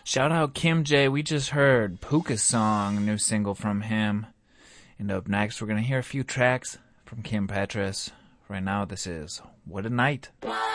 Shout out Kim J. We just heard Puka's song, a new single from him. And up next, we're going to hear a few tracks from Kim Petras. Right now, this is What a Night.